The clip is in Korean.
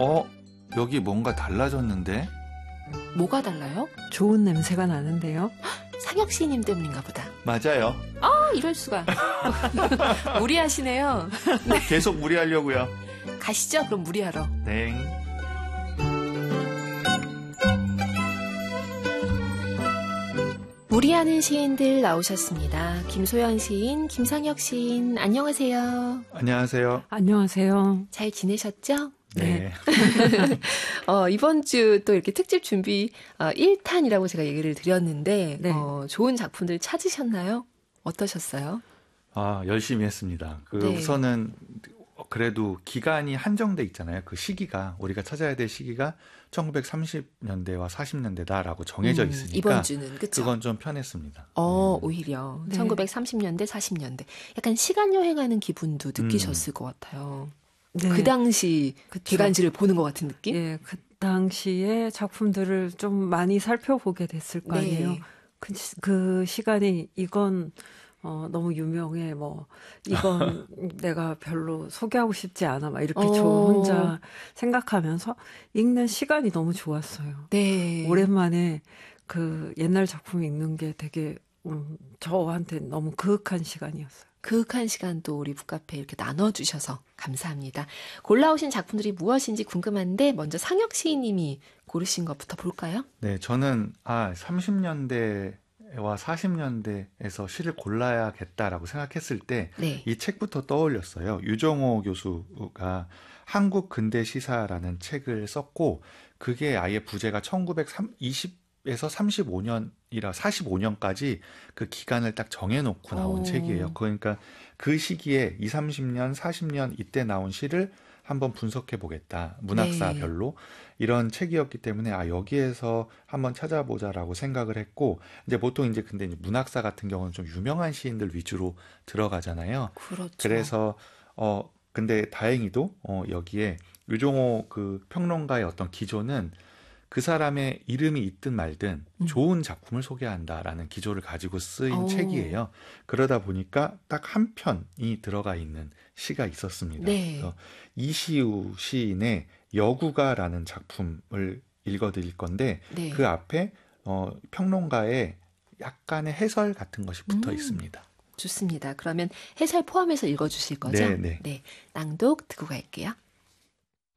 어? 여기 뭔가 달라졌는데? 뭐가 달라요? 좋은 냄새가 나는데요. 상혁 시인님 때문인가 보다. 맞아요. 이럴 수가. 무리하시네요. 계속 무리하려고요. 가시죠. 그럼 무리하러. 네. 무리하는 시인들 나오셨습니다. 김소연 시인, 김상혁 시인, 안녕하세요. 안녕하세요. 안녕하세요. 잘 지내셨죠? 네. 이번 주 또 이렇게 특집 준비 1탄이라고 제가 얘기를 드렸는데 네. 좋은 작품들 찾으셨나요? 어떠셨어요? 열심히 했습니다. 네. 우선은 그래도 기간이 한정돼 있잖아요. 그 시기가 우리가 찾아야 될 시기가 1930년대와 40년대다라고 정해져 있으니까 이번 주는 그쵸? 그건 좀 편했습니다. 오히려 네. 1930년대, 40년대 약간 시간 여행하는 기분도 느끼셨을 것 같아요. 네. 그 당시 그쵸. 개간지를 보는 것 같은 느낌? 예, 그 당시에 작품들을 좀 많이 살펴보게 됐을 거 아니에요. 네. 그 시간이 이건 너무 유명해. 이건 내가 별로 소개하고 싶지 않아. 막 이렇게 저 혼자 생각하면서 읽는 시간이 너무 좋았어요. 네. 오랜만에 그 옛날 작품 읽는 게 되게 저한테 너무 그윽한 시간이었어요. 그윽한 시간도 우리 북카페에 이렇게 나눠주셔서 감사합니다. 골라오신 작품들이 무엇인지 궁금한데 먼저 상혁 시인님이 고르신 것부터 볼까요? 네, 저는 30년대와 40년대에서 시를 골라야겠다라고 생각했을 때 네. 이 책부터 떠올렸어요. 유정호 교수가 한국 근대 시사라는 책을 썼고 그게 아예 부제가 1920에서 35년이라 45년까지 그 기간을 딱 정해놓고 나온 책이에요. 그러니까 그 시기에 20, 30년, 40년 이때 나온 시를 한번 분석해 보겠다. 문학사별로 이런 책이었기 때문에 여기에서 한번 찾아보자라고 생각을 했고 이제 보통 근데 문학사 같은 경우는 좀 유명한 시인들 위주로 들어가잖아요. 그렇죠. 그래서 근데 다행히도 여기에 유종호 그 평론가의 어떤 기조는 그 사람의 이름이 있든 말든 좋은 작품을 소개한다라는 기조를 가지고 쓰인 책이에요. 그러다 보니까 딱 한 편이 들어가 있는 시가 있었습니다. 네. 그래서 이시우 시인의 여구가라는 작품을 읽어드릴 건데 네. 그 앞에 평론가의 약간의 해설 같은 것이 붙어 있습니다. 좋습니다. 그러면 해설 포함해서 읽어주실 거죠? 네. 낭독 듣고 갈게요.